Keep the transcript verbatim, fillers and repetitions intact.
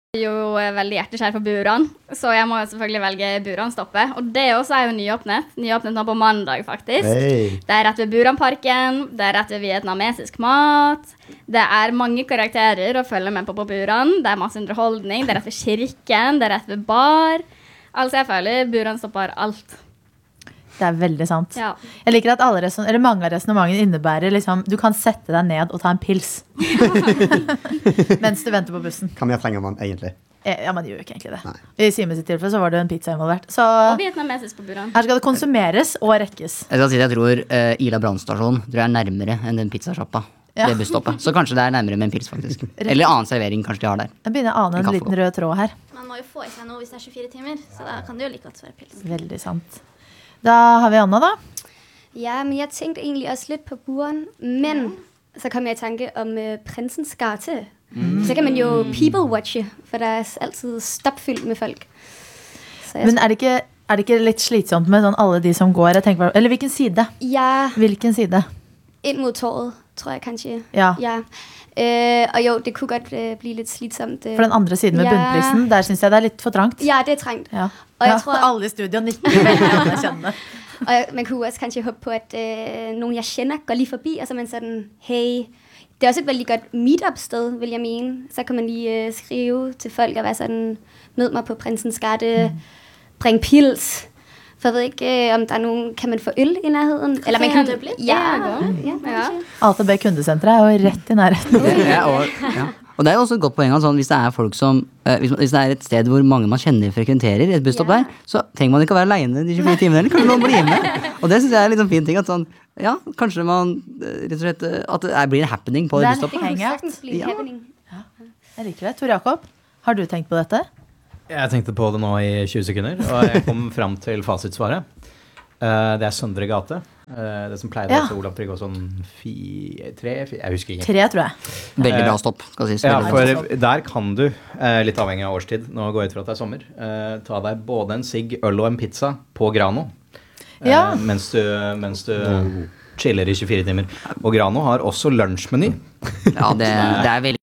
jo veldig hjertekjær for Buran, så jeg må jo selvfølgelig velge Buran stoppe. Og det også er jo nyåpnet. Nyåpnet nå på mandag, faktisk. Hey. Det er rett ved Buranparken, det er rett ved vietnamesisk mat. Det er mange karakterer å følge med på på Buran. Det er masse underholdning, det er rett ved kirken, det er rett ved bar. Altså jeg føler Buran stopper alt. Det er veldig sant. Ja. Jeg liker at alle reson- eller mange av resonnementene innebærer liksom, du kan sette deg ned og ta en pils. Mens du venter på bussen. Hva mer trenger man egentlig? Eh, Ja, man gjør jo ikke egentlig det. Nei. I Simen sitt tilfelle så var det en pizza involvert. Så Og vietnamesisk på Buran. her skal det konsumeres og rekkes. Jeg skal si at jeg tror uh, Ila brannstasjon tror jeg er nærmere enn den pizzashoppa. Ja. Det busstoppet. Så kanskje det er nærmere med en pils, faktisk. Eller annen servering kanskje de har der. Jeg begynner å ane En en kaffe liten godt. rød tråd her. Man må jo få i seg noe hvis det er tjuefire timer, så da kan det jo like godt være pils. Veldig sant. Da har vi Anna da. Ja, men jeg tænkte egentlig også lidt på buren, men så kom jeg i tanke om uh, prinsens gate. Mm. Så kan man jo people-watche, for der er altid stopfyldt med folk. Så jeg Men er det ikke, er det ikke litt slitsomt med sånn alle de som går? Jeg tenker, bare- eller hvilken side? Ja, Hvilken side? ind mod torvet, tror jeg kanskje. Ja, Ja. Uh, og jo, det kunne godt uh, blive lidt slitsomt. Uh. for den andre siden med Ja. bunnprisen, der synes jeg det er litt for trangt. Ja, det er trængt. Ja. Og jeg Ja, tror- alle i studio nikker veldig anerkjennende. Og jeg- man kunne også kanskje håbe på, at uh, nogen jeg kender går lige forbi, og så er man sådan, hey, det er også et veldig godt meetup-sted, vil jeg mene. Så kan man lige uh, skrive til folk og være sådan, mød mig på Prinsens Gate, bring pils. For jeg ved ikke, uh, om der er nogen, kan man få øl i nærheden? Eller man kan, Café Dublin? ja, Ja, ja, Ja. A T B kundesenteret er jo rett i nærheten. Det er, og, ja. og det er jo også et godt poeng at sånn, hvis det er folk som eh, hvis, man, hvis det er et sted hvor mange man kjenner frekventerer, et busstopp Ja. der, så trenger man ikke å være alene de tjuefire timene heller. Kanskje noen blir med. Og det synes jeg er litt sånn fin ting. At sånn, ja, kanskje man eh, rett og slett eh, at det er, blir en happening på Det det er en busstoppet. det kunne Hangout. sagtens blive Ja. happening. Jeg liker det. Tor Jakob, har du tenkt på dette? Jeg tenkte på det nå i tjue sekunder, og jeg kom frem til fasitsvaret. Eh, det er Søndre Gate. Eh, det som pleide Ja. å hete Olav Tryggvason fi, tre, fi, jeg husker ikke. Tre, tror jeg. Veldig bra stopp, skal sies. Ja, Veldig bra for stopp. der kan du, eh, litt avhengig av årstid, nå går jeg ut fra at det er sommer, eh, ta deg både en sigg, øl og en pizza på Grano, eh, Ja. mens du, mens du chiller i tjuefire timer. Og Grano har også lunsjmeny. Ja, det, det er veldig